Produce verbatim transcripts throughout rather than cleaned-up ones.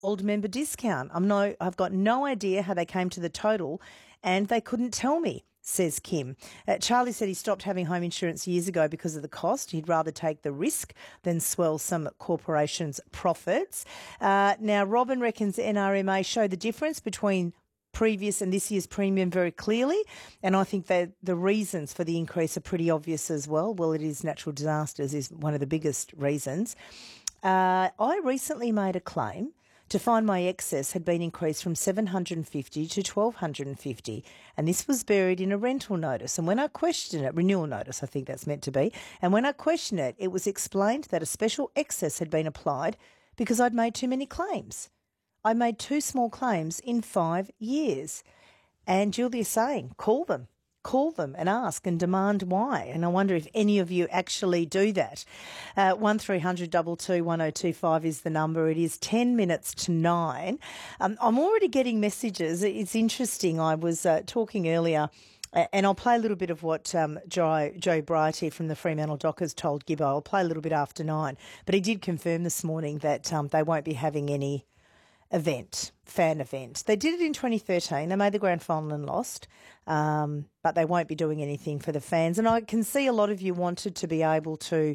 old member discount. I'm no, I've got no idea how they came to the total, and they couldn't tell me, says Kim. Uh, Charlie said he stopped having home insurance years ago because of the cost. He'd rather take the risk than swell some corporations' profits. Uh, now, Robin reckons N R M A show the difference between previous and this year's premium very clearly, and I think that the reasons for the increase are pretty obvious as well. Well, it is natural disasters is one of the biggest reasons. Uh, I recently made a claim to find my excess had been increased from seven hundred fifty to twelve hundred fifty, and this was buried in a rental notice. And when I questioned it, renewal notice, I think that's meant to be, and when I questioned it, it was explained that a special excess had been applied because I'd made too many claims. I made two small claims in five years. And Julia's saying, call them. Call them and ask and demand why. And I wonder if any of you actually do that. Uh, one three hundred two two one oh two five is the number. It is ten minutes to nine. Um, I'm already getting messages. It's interesting. I was uh, talking earlier, uh, and I'll play a little bit of what um, Joe, Joe Brighty from the Fremantle Dockers told Gibbo. I'll play a little bit after nine. But he did confirm this morning that um, they won't be having any event, fan event. They did it in twenty thirteen. They made the grand final and lost, um, but they won't be doing anything for the fans. And I can see a lot of you wanted to be able to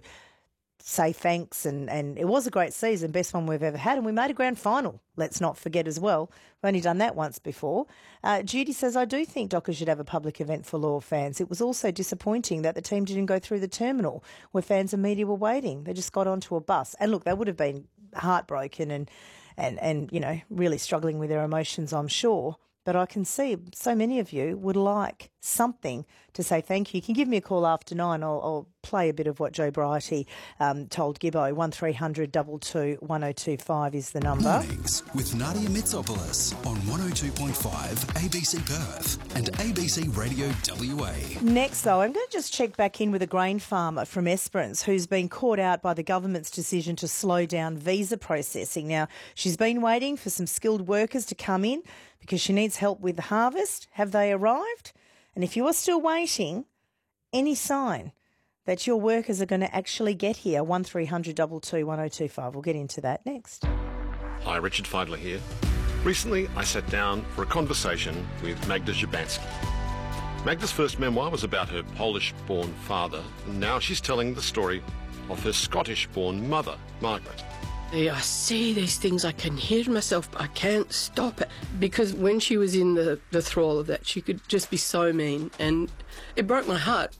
say thanks, and, and it was a great season, best one we've ever had, and we made a grand final, let's not forget as well. We've only done that once before. Uh, Judy says, I do think Dockers should have a public event for loyal fans. It was also disappointing that the team didn't go through the terminal where fans and media were waiting. They just got onto a bus. And look, they would have been heartbroken and and, and, you know, really struggling with their emotions, I'm sure. But I can see so many of you would like something to say thank you. You can give me a call after nine. I'll, I'll play a bit of what Joe Brighty um, told Gibbo. one three hundred two two one oh two five is the number. Mornings with Nadia Mitsopoulos on one oh two point five A B C Perth and A B C Radio W A. Next, though, I'm going to just check back in with a grain farmer from Esperance who's been caught out by the government's decision to slow down visa processing. Now, she's been waiting for some skilled workers to come in because she needs help with the harvest. Have they arrived? And if you are still waiting, any sign that your workers are going to actually get here, one three hundred two two one oh two five. We'll get into that next. Hi, Richard Feidler here. Recently, I sat down for a conversation with Magda Szubanski. Magda's first memoir was about her Polish-born father, and now she's telling the story of her Scottish-born mother, Margaret. I see these things, I can hear myself, but I can't stop it. Because when she was in the, the thrall of that, she could just be so mean, and it broke my heart.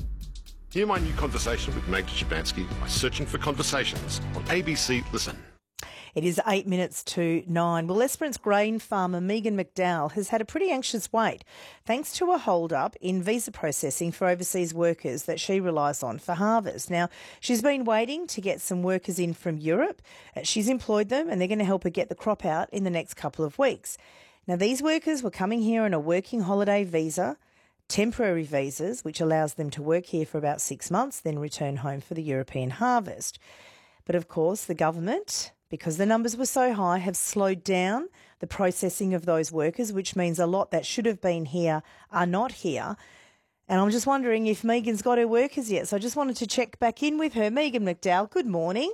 Hear my new conversation with Magda Szubanski by searching for Conversations on A B C Listen. It is eight minutes to nine. Well, Esperance grain farmer Megan McDowell has had a pretty anxious wait thanks to a hold-up in visa processing for overseas workers that she relies on for harvest. Now, she's been waiting to get some workers in from Europe. She's employed them and they're going to help her get the crop out in the next couple of weeks. Now, these workers were coming here on a working holiday visa, temporary visas, which allows them to work here for about six months, then return home for the European harvest. But, of course, the government, because the numbers were so high, have slowed down the processing of those workers, which means a lot that should have been here are not here. And I'm just wondering if Megan's got her workers yet. So I just wanted to check back in with her. Megan McDowell, good morning.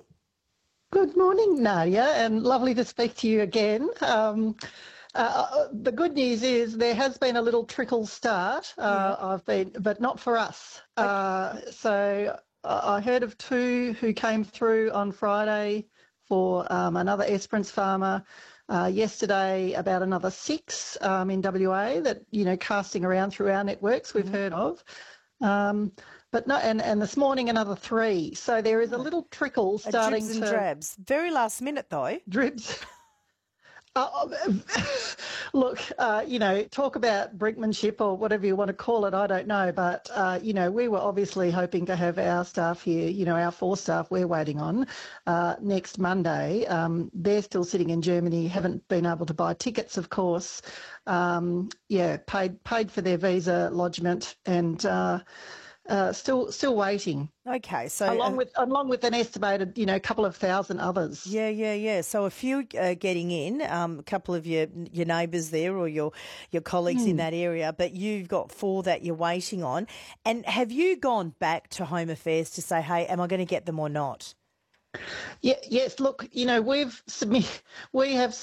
Good morning, Nadia, and lovely to speak to you again. Um, uh, the good news is there has been a little trickle start. Uh, yeah. I've been, but not for us. Okay. Uh, so I heard of two who came through on Friday for um, another Esperance farmer. Uh, yesterday, about another six um, in W A that, you know, casting around through our networks we've mm-hmm. heard of. Um, but no, and, and this morning another three. So there is a little trickle starting dribs and to... drabs. Very last minute though. Dribs. Uh, look, uh, you know, talk about brinkmanship or whatever you want to call it, I don't know. But, uh, you know, we were obviously hoping to have our staff here, you know, our four staff we're waiting on uh, next Monday. Um, they're still sitting in Germany, haven't been able to buy tickets, of course. Um, yeah, paid paid for their visa lodgement and... Uh, Uh, still, still waiting. Okay, so along uh, with along with an estimated, you know, couple of thousand others. Yeah, yeah, yeah. So a few uh, getting in, um, a couple of your your neighbours there or your your colleagues mm. in that area, but you've got four that you're waiting on. And have you gone back to Home Affairs to say, hey, am I going to get them or not? Yeah, yes. Look, you know, we've submit, we have